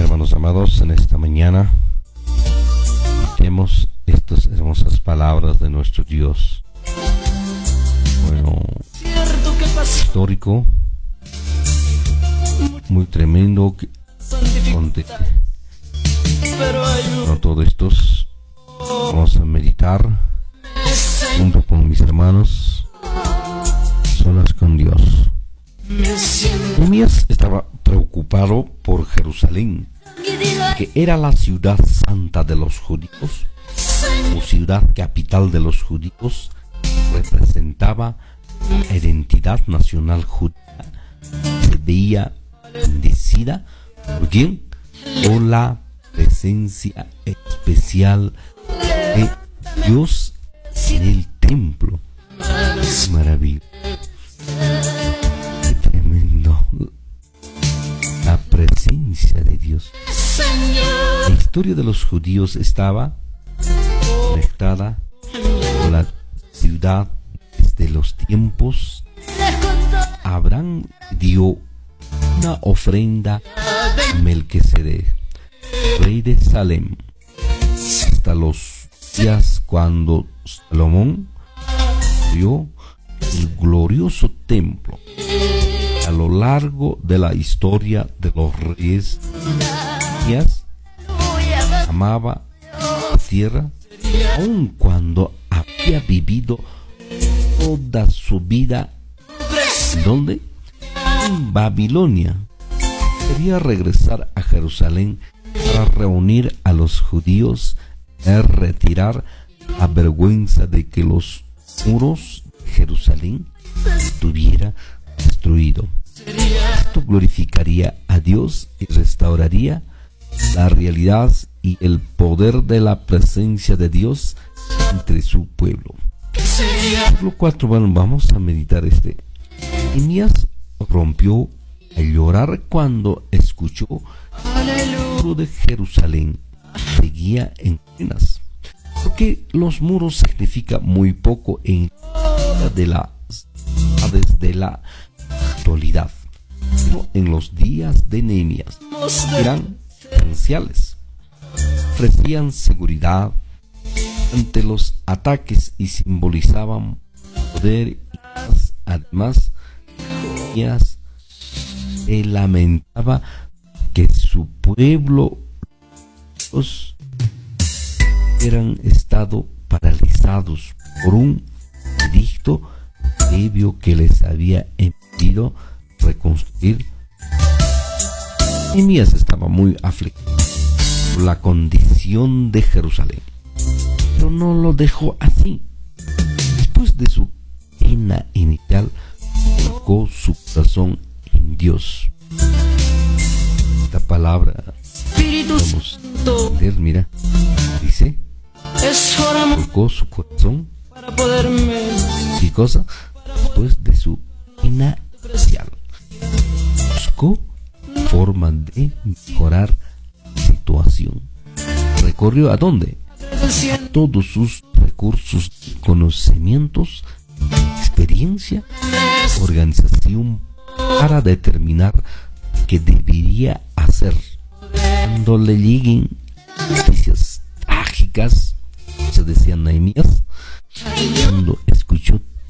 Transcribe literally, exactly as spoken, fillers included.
hermanos amados, en esta mañana tenemos estas hermosas palabras de nuestro Dios. Bueno, histórico, muy tremendo, donde bueno, todo esto vamos a meditar junto con mis hermanos, solas con Dios. Nehemías estaba preocupado por Jerusalén, que era la ciudad santa de los judíos, o ciudad capital de los judíos, representaba la identidad nacional judía. Se veía bendecida por quién, por la presencia especial de Dios en el templo. Maravilla. Qué tremendo. La presencia de Dios. La historia de los judíos estaba conectada con la ciudad desde los tiempos. Abraham dio una ofrenda a Melquisedec, rey de Salem, hasta los días cuando Salomón dio el glorioso templo. A lo largo de la historia de los reyes, Elías amaba la tierra, aun cuando había vivido toda su vida ¿dónde? En Babilonia. Quería regresar a Jerusalén para reunir a los judíos y retirar la vergüenza de que los muros de Jerusalén estuviera destruido. Esto glorificaría a Dios y restauraría la realidad y el poder de la presencia de Dios entre su pueblo. Versículo cuatro, bueno, vamos a meditar este. Nehemías rompió a llorar cuando escuchó que el muro de Jerusalén seguía en ruinas, porque los muros significan muy poco en de la desde la actualidad, pero en los días de Nehemías eran esenciales, ofrecían seguridad ante los ataques y simbolizaban poder y paz. Además, Nehemías se lamentaba que su pueblo los eran estado paralizados por un edicto previo que les había impedido reconstruir. Nehemías estaba muy afligido por la condición de Jerusalén, pero no lo dejó así. Después de su pena inicial, colocó su corazón en Dios. Esta palabra vamos a entender, mira, dice, colocó su corazón. ¿Qué cosa? Después de su pena inicial, buscó forma de mejorar la situación. Recorrió a dónde? A todos sus recursos, conocimientos, experiencia, organización para determinar qué debería hacer. Cuando le lleguen noticias trágicas, se decía Nehemías, cuando escuchó